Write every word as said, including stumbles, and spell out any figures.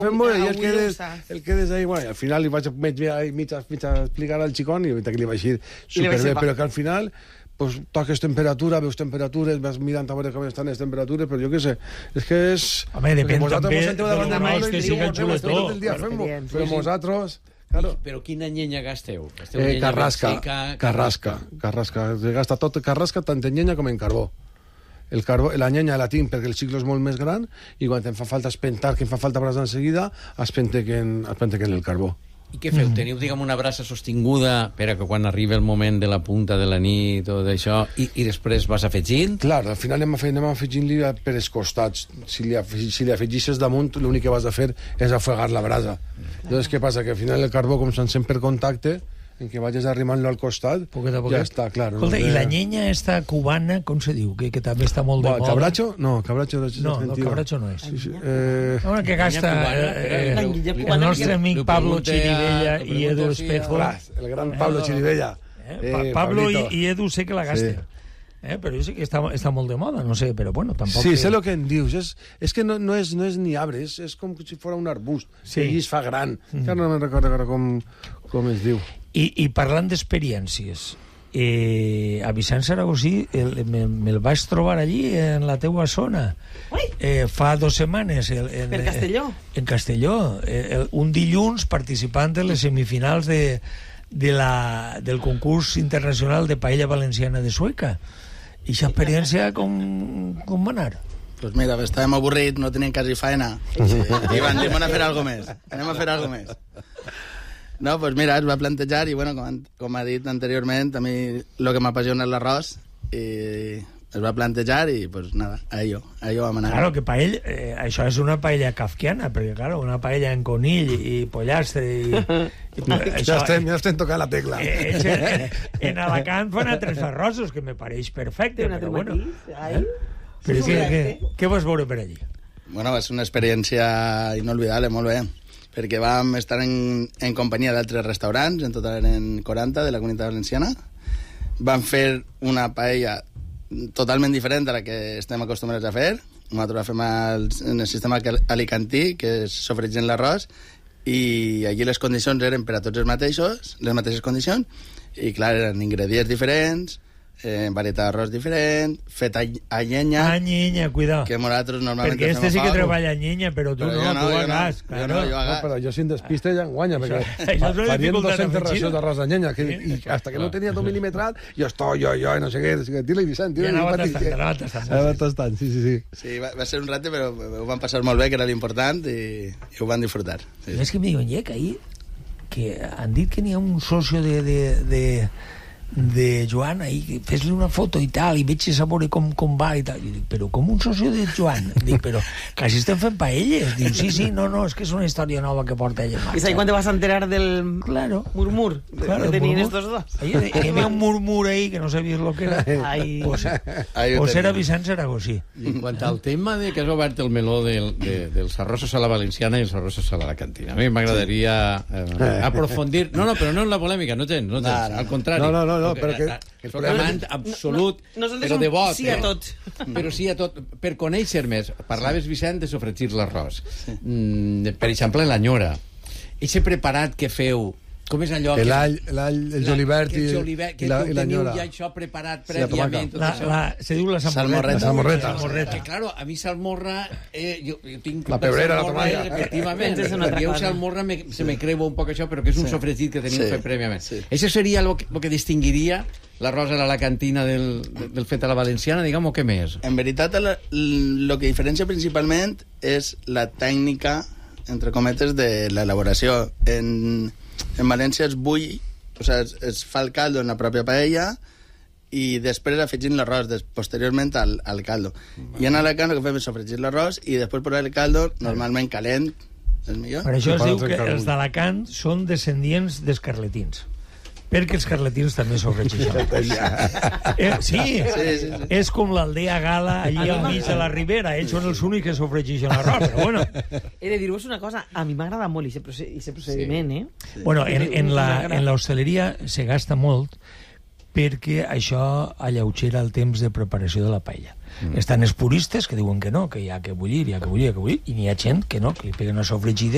fem-ho i el quedes, el quedes ahí, bueno, i al final li vaig mig, mig, mig explicar al xicón i que li va així superbé, però que al final pues, toques temperatura, veus temperatures, vas mirant a veure com estan les temperatures, però jo què sé, és que és... Home, depèn també de l'ordenador que siga el xuletó. Però nosaltres... Claro. Però quina llenya gasteu? gasteu Eh, llenya carrasca, seca, carrasca, carrasca. Se gasta tot carrasca tant en llenya com en carbó. El carbó, la llenya la tinc perquè el ciclo és molt més gran i quan em fa falta espentar, que em fa falta brasa en seguida, espentequen, espentequen el carbó. I què feu? Mm. Teniu, diguem, una brasa sostinguda per a que quan arribi el moment de la punta de la nit o d'això, i, i després vas afegint? Clar, al final anem, anem afegint-li per els costats. Si li, si li afegisses damunt, l'únic que vas a fer és ofegar la brasa. Llavors, què passa? Que al final el carbó, com s'encén per contacte, en què vagis arrimant-lo al costat, poquet a poquet. Ja està, clar. Escolta, no, i la llenya esta cubana, com se diu? Que, que també està molt de moda. ¿Cabracho? No, cabracho és no, no, cabracho no és. Sí, sí. Eh... Una que gasta eh, eh, el nostre amic Pablo Chirivella i Edu Espejo. El gran Pablo Chirivella. Eh, pa Pablo i, i Edu sé que la gasten. Sí. Eh, però jo sé que està, està molt de moda, no sé, però bueno, tampoc... Sí, que... sé el que em dius. És, és que no, no, és, no és ni arbre, és, és com si fos un arbust. Sí. I es fa gran. Mm. Que no me'n recordo ara com, com es diu. I, i parlant d'experiències, eh, a Vicent Saragosí me'l me, me vaig trobar allí, en la teua zona, eh, fa dues setmanes. El, en, per Castelló? En Castelló. Eh, el, un dilluns participant en les semifinals de, de la, del concurs internacional de paella valenciana de Sueca. I aquesta experiència com, com va anar? Pues mira, estàvem avorrits, no teníem quasi faena. I van dir, anem a fer alguna més. Anem a fer alguna més. No, pues mira, es va plantejar i, bueno, com, com ha dit anteriorment, a mi el que m'apassiona és l'arròs i es va plantejar i, pues nada, a ello, a ello vam anar. Claro, que paella, eh, això és una paella kafkiana, perquè, claro, una paella en conill i pollastre i... i això, ja, estem, ja estem tocant la tecla. Eh, en, en Alacant fan altres arrossos, que me pareix perfecte, però bueno... Eh? Però què, què, què vas veure per allí? Bueno, va ser una experiència inolvidable, molt bé, perquè vam estar en, en companyia d'altres restaurants, en total eren quaranta de la Comunitat Valenciana. Vam fer una paella totalment diferent a la que estem acostumats a fer. Nosaltres la fem al, en el sistema alicantí, que és sofregint l'arròs, i allí les condicions eren per a tots els mateixos, les mateixes condicions, i clar, eren ingredients diferents, eh, varietat d'arròs diferent, fet a, a llenya... A llenya, cuidao. Que nosaltres normalment... Perquè este sí que treballa a llenya, però tu però no, no, tu a gas. No, claro. no, jo a gas. No, però jo sin despiste ja en guanya, perquè això fa, farien dos-centes racions d'arròs de llenya, que, i hasta que no tenia tot milimetrat, jo estoy, jo, jo, i no sé què, dile-li, Vicent, dile-li. Ja anava tastant, anava tastant. Anava tastant, sí, sí, sí. Sí, va, va ser un rato, però ho van passar molt bé, que era l'important, i, i ho van disfrutar. Sí. És que me diuen, que ahir que han dit que n'hi ha un socio de... de, de de Joan, ahí, fes-li una foto i tal, i veig a saber com, com va i tal. I dic, però com un socio de Joan? Dic, però quasi estem fent paelles. Diu, sí, sí, no, no, és que és una història nova que porta ella en marxa. ¿Y sabes cuándo te vas a enterar del claro. murmur Claro, que tenían murmur. estos dos? Ahí había un murmur ahí que no sabies lo que era. Ai. Pues, Ahí ho pues era tenim. Vicent Saragosí. I en quant al tema de que has obert el meló del, de, dels arrossos a la valenciana i els arrossos a la cantina, a mi m'agradaria eh, aprofundir... No, no, però no en la polèmica, no tens, no tens, No, no. al contrari. No, no, no, no, Perquè, però que- eh, soc amant absolut, no, no, però de vot. sí a eh? tot. Però sí a tot. Per conèixer més, parlaves, Vicent, de sofregir l'arròs. Mm, per exemple, l'anyora. Eixe preparat que feu, com és allò... que- L'all, l'all, el julivert i, el julivert, que i la, tu i la teniu nyora. ja això preparat Sí, la prèviament. tomaca. tot La, això. la, se diu la salmorreta. Salmorreta. Salmorreta. Que, claro, a mi salmorra... Eh, jo, jo tinc... La pebrera, la salmorra, tomaca. efectivament. Penses en altra Perquè jo cosa. salmorra me, se me creu un poc això, però que és un Sí. sofregit que teniu Sí. fet prèviament. Sí. Això seria el que, lo que distingiria l'arròs a la cantina del, del fet a la valenciana, diguem, o què més? En veritat, el que diferencia principalment és la tècnica, entre cometes, de l'elaboració. En, en València es bull, o sigui, es, es fa el caldo en la pròpia paella i després afegint l'arròs des, posteriorment al, al caldo. I en Alacant el que fem és sofregir l'arròs i després posar el caldo, normalment calent, és millor. Per això es Sí, diu poden que trencar els un. d'Alacant són descendients dels carletins. Perquè els carletins també sofregeixen. eh, sí, Sí, sí, sí. és com l'aldea Gala allí al mig de la Ribera. Ells són els únics que sofregeixen l'arròs, però bueno. He de dir-vos una cosa, a mi m'agrada molt aquest procediment, eh? Bueno, en, en la en l'hostaleria se gasta molt perquè això alleugera el temps de preparació de la paella. Mm. Estan els puristes que diuen que no, que hi ha que bullir, hi ha que bullir, hi ha que bullir, i n'hi ha gent que no, que li peguen una sofregida